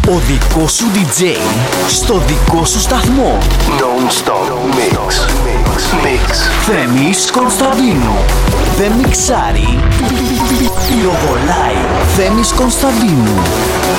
Ο δικός σου DJ στο δικό σου σταθμό. Non-stop mix. Θέμης Κωνσταντίνου. Δεν μιξάρει, πυροβολάει. Θέμης Κωνσταντίνου.